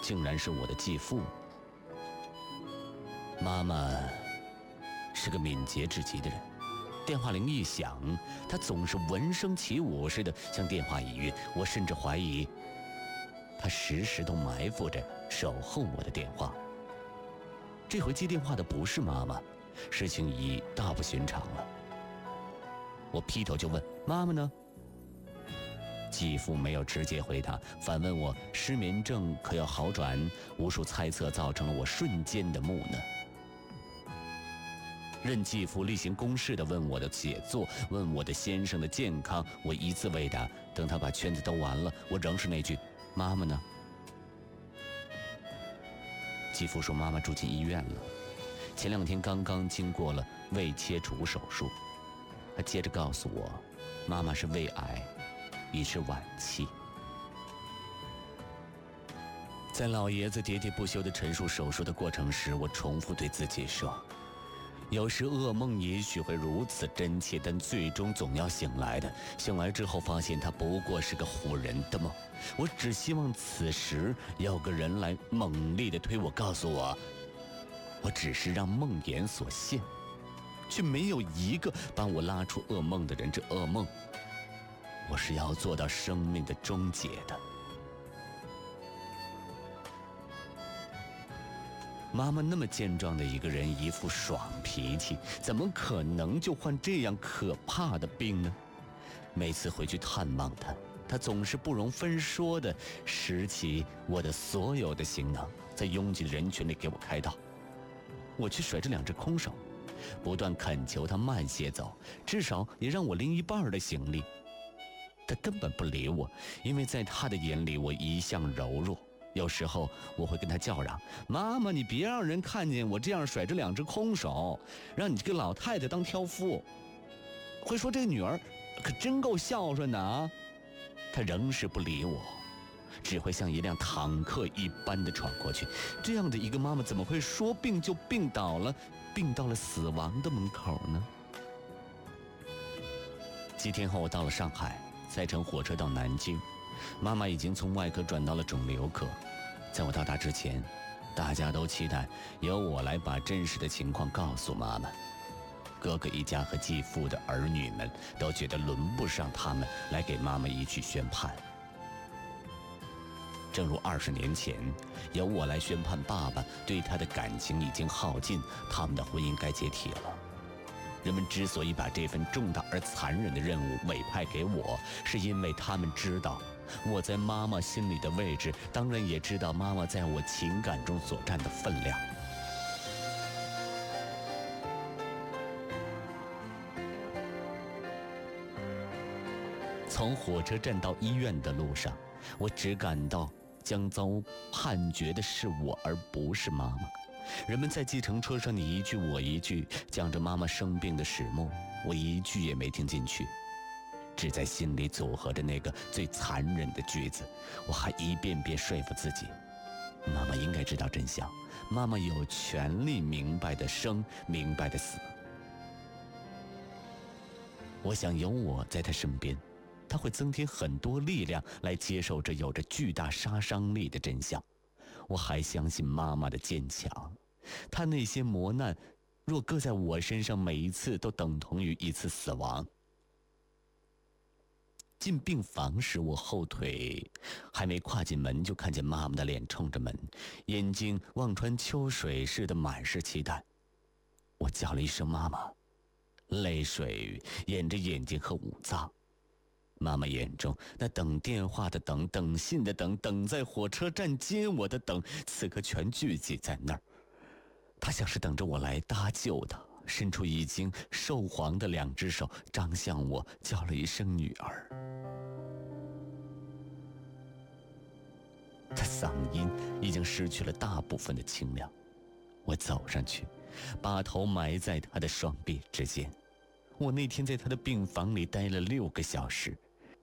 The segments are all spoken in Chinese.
竟然是我的继父。妈妈是个敏捷至极的人，电话铃一响，她总是闻声起舞似的向电话一跃。我甚至怀疑，她时时都埋伏着守候我的电话。这回接电话的不是妈妈，事情已大不寻常了。我劈头就问：妈妈呢？继父没有直接回答，反问我失眠症可有好转。无数猜测造成了我瞬间的木讷。任继父例行公事地问我的写作，问我的先生的健康，我一字未答。等他把圈子兜完了，我仍是那句：妈妈呢？继父说妈妈住进医院了，前2天刚刚经过了胃切除手术。他接着告诉我，妈妈是胃癌，已是晚期。在老爷子喋喋不休地陈述手术的过程时，我重复对自己说，有时噩梦也许会如此真切，但最终总要醒来的。醒来之后发现它不过是个唬人的梦。我只希望此时有个人来猛烈地推我，告诉我，我只是让梦魇所陷，却没有一个把我拉出噩梦的人。这噩梦，我是要做到生命的终结的。妈妈那么健壮的一个人，一副爽脾气，怎么可能就患这样可怕的病呢？每次回去探望她，她总是不容分说地拾起我的所有的行囊，在拥挤的人群里给我开道。我却甩着2只空手，不断恳求她慢些走，至少也让我拎一半的行李。她根本不理我，因为在她的眼里我一向柔弱。有时候我会跟他叫嚷，妈妈，你别让人看见我这样甩着2只空手，让你这个老太太当挑夫。会说这个女儿可真够孝顺的啊。她仍是不理我，只会像一辆坦克一般的闯过去。这样的一个妈妈怎么会说病就病倒了，病到了死亡的门口呢？几天后我到了上海，再乘火车到南京。妈妈已经从外科转到了肿瘤科。在我到达之前，大家都期待由我来把真实的情况告诉妈妈。哥哥一家和继父的儿女们都觉得轮不上他们来给妈妈一句宣判。正如20年前由我来宣判爸爸对他的感情已经耗尽，他们的婚姻该解体了。人们之所以把这份重大而残忍的任务委派给我，是因为他们知道我在妈妈心里的位置，当然也知道妈妈在我情感中所占的分量。从火车站到医院的路上，我只感到将遭判决的是我，而不是妈妈。人们在计程车上你一句我一句讲着妈妈生病的始末，我一句也没听进去，只在心里组合着那个最残忍的句子。我还一遍遍说服自己，妈妈应该知道真相，妈妈有权利明白的生，明白的死。我想有我在她身边，她会增添很多力量来接受这有着巨大杀伤力的真相。我还相信妈妈的坚强，她那些磨难若搁在我身上，每一次都等同于一次死亡。进病房时，我后腿还没跨进门，就看见妈妈的脸冲着门，眼睛望穿秋水似的满是期待。我叫了一声妈妈，泪水沿着眼睛和五脏。妈妈眼中那等电话的等，等信的等，等在火车站接我的等，此刻全聚集在那儿。她像是等着我来搭救她，伸出已经瘦黄的2只手张向我，叫了一声女儿。她嗓音已经失去了大部分的清亮。我走上去，把头埋在她的双臂之间。我那天在她的病房里待了6个小时。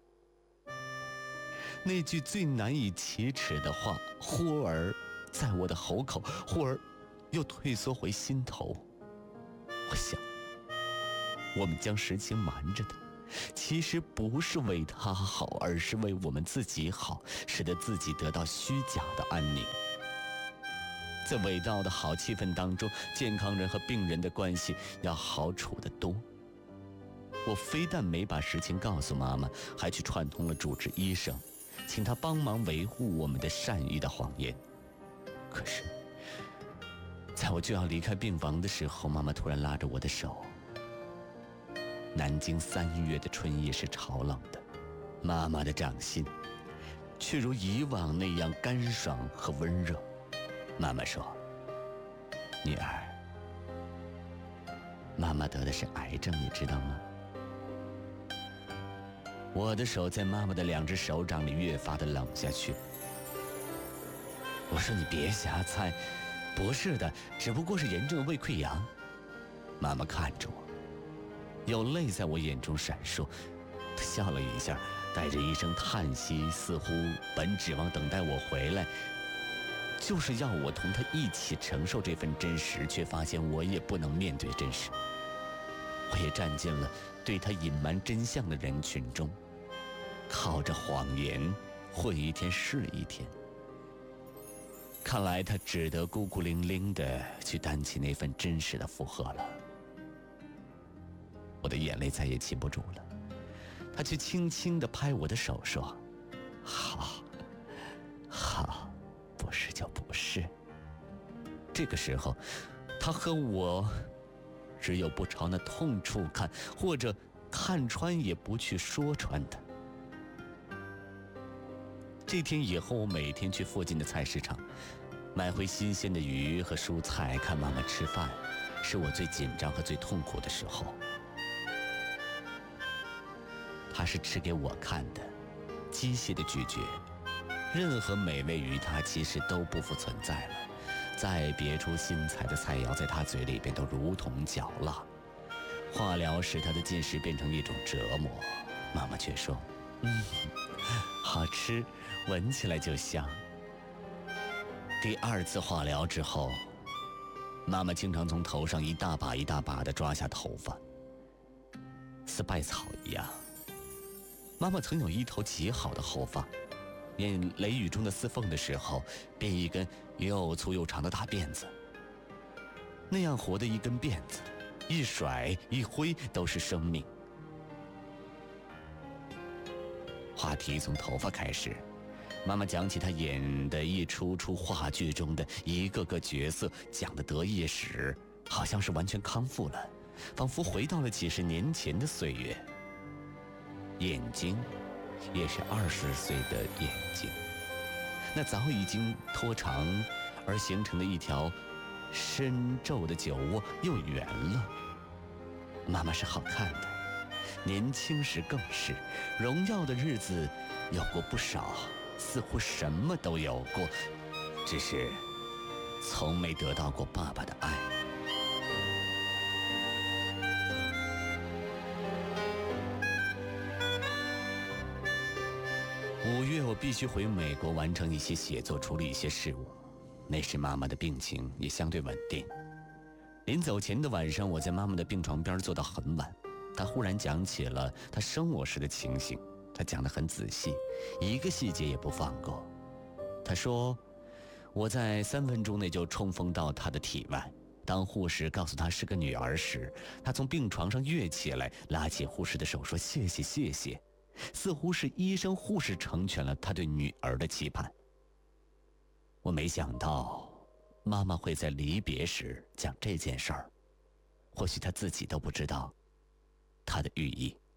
那句最难以启齿的话，忽而在我的喉口，忽而又退缩回心头。我想，我们将实情瞒着他，其实不是为他好，而是为我们自己好，使得自己得到虚假的安宁。 在伟大的好气氛当中，健康人和病人的关系要好处得多。我非但没把实情告诉妈妈，还去串通了主治医生，请他帮忙维护我们的善意的谎言。可是在我就要离开病房的时候，妈妈突然拉着我的手。南京3月的春夜是潮冷的，妈妈的掌心却如以往那样干爽和温热。妈妈说：“女儿，妈妈得的是癌症，你知道吗？”我的手在妈妈的2只手掌里越发的冷下去。我说：“你别瞎猜，不是的，只不过是严重的胃溃疡。”妈妈看着我，有泪在我眼中闪烁。她笑了一下，带着一声叹息，似乎本指望等待我回来，就是要我同她一起承受这份真实，却发现我也不能面对真实。我也站进了对她隐瞒真相的人群中，靠着谎言混一天是一天。看来她只得孤孤零零地去担起那份真实的负荷了。我的眼泪再也禁不住了，她却轻轻地拍我的手说：“好，好，不是就不是。”这个时候，她和我只有不朝那痛处看，或者看穿也不去说穿它。这天以后，我每天去附近的菜市场，买回新鲜的鱼和蔬菜，看妈妈吃饭，是我最紧张和最痛苦的时候。她是吃给我看的，机械的咀嚼，任何美味于她其实都不复存在了。再别出心裁的菜肴在她嘴里边都如同嚼蜡。化疗使她的进食变成一种折磨，妈妈却说：“好吃，闻起来就香。”第2次化疗之后，妈妈经常从头上一大把一大把地抓下头发，似败草一样。妈妈曾有一头极好的后发，连雷雨中的丝缝的时候，便一根又粗又长的大辫子。那样活的一根辫子，一甩一挥都是生命。话题从头发开始，妈妈讲起她演的一出出话剧中的一个个角色，讲得得意时，好像是完全康复了，仿佛回到了几十年前的岁月。眼睛也是20岁的眼睛，那早已经拖长而形成的一条深皱的酒窝又圆了。妈妈是好看的，年轻时更是，荣耀的日子有过不少，似乎什么都有过，只是从没得到过爸爸的爱。5月，我必须回美国完成一些写作，处理一些事务。那时妈妈的病情也相对稳定。临走前的晚上，我在妈妈的病床边坐到很晚。她忽然讲起了她生我时的情形，她讲得很仔细，一个细节也不放过。她说，我在3分钟内就冲锋到她的体外。当护士告诉她是个女儿时，她从病床上跃起来，拉起护士的手说：“谢谢，谢谢。”似乎是医生护士成全了他对女儿的期盼。我没想到妈妈会在离别时讲这件事儿，或许她自己都不知道她的寓意。